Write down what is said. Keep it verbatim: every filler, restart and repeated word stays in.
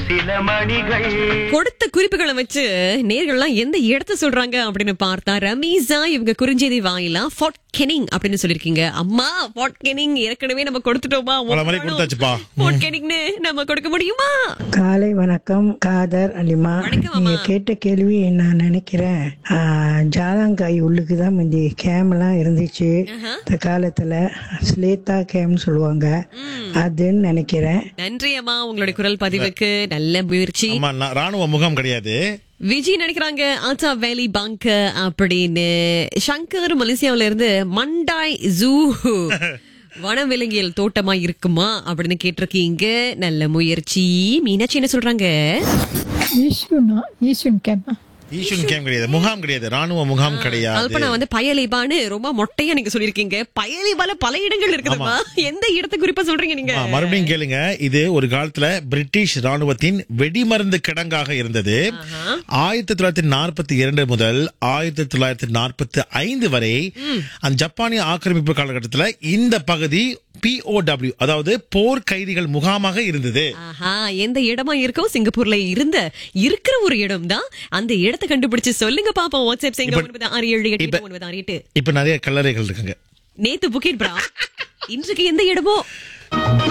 சில மணிகள். கொடுத்த குறிப்புகளை வச்சு நேர்கள்லாம் எந்த இடத்த சொல்றாங்க அப்படின்னு பார்த்தா ரமீஸா இவங்க குறிஞ்செய்தி வாயிலா ஃபார்ட் கெனிங் அப்படின்னு சொல்லிருக்கீங்க. அம்மா ஃபார்ட் கெனிங் ஏற்கனவே நம்ம கொடுத்துட்டோமா? பல முறை கொடுத்தாச்சுப்பா. ஃபார்ட் கெனிங்னு நம்ம கொடுக்க முடியுமா? காலை வணக்கம் காதர் அலிமா. வணக்கம் அம்மா. நீங்க கேட்ட கேள்வி நான் நினைக்கிறேன் ஆஹ், ஜாலங்காய் உள்ளுக்கு தான் முந்தி கேம் எல்லாம் இருந்துச்சு. இந்த காலத்துல ஸ்லேத்தா கேம் சொல்லுவாங்க, அதுன்னு நினைக்கிறேன். நன்றி அம்மா உங்களுடைய குரல் பதிவுக்கு. நல்ல முயற்சி. ஆமா, நான் ராணுவ முகாம் கிடையாது. விஜய் நினைக்கிறாங்க ஆச்சா வேலி பங்க் அப்படின்னு. சங்கர் மலேசியாவில இருந்து மண்டாய் ஜூ வனவிலங்கியல் தோட்டமா இருக்குமா அப்படின்னு கேட்டிருக்கீங்க. நல்ல முயற்சி. மீனாட்சி என்ன சொல்றாங்க? ஈஷுனா ஈஷுன் கேப்பா ஈஷுன் கேம் கிடையாது, முகாம் கிடையாது, ராணுவ முகாம் கிடையாது. கல்பனா வந்து பயலிபான்னு ரொம்ப மொட்டையா நீங்க சொல்லிருக்கீங்க. பயலிபால பல இடங்கள் இருக்குதுமா. எந்த இடத்தை குறிப்பா சொல்றீங்க நீங்க? ஆ, மறுபடியும் கேளுங்க. இது ஒரு காலத்துல பிரிட்டிஷ் ராணுவத்தின் வெடிமருந்து கிடங்காக இருந்தது. ஆயிரத்தி தொள்ளாயிரத்தி நாற்பத்தி இரண்டு முதல் ஆயிரத்தி தொள்ளாயிரத்தி நாற்பத்தி ஐந்து வரை அந்த ஜப்பானிய ஆக்கிரமிப்பு காலகட்டத்துல இந்த பகுதி பி ஓ டபிள்யூ அதாவது போர் கைதிகள் முகாமாக இருந்தது. ஆஹா, எந்த இடமா இருக்கோ சிங்கப்பூர்ல இருந்த இருக்கிற ஒரு இடம் தான். அந்த இடத்தை கண்டுபிடிச்சு சொல்லுங்க பாப்போம். வாட்ஸ்அப் செய்யுங்க. ஒன்பது ஆறு ஏழு எட்டு ஒன்பது ஆறு எட்டு. இப்ப நிறைய கல்லறைகள் இருக்குங்க. நேத்து புக்கிட் பிரா, இன்றைக்கு எந்த இடமோ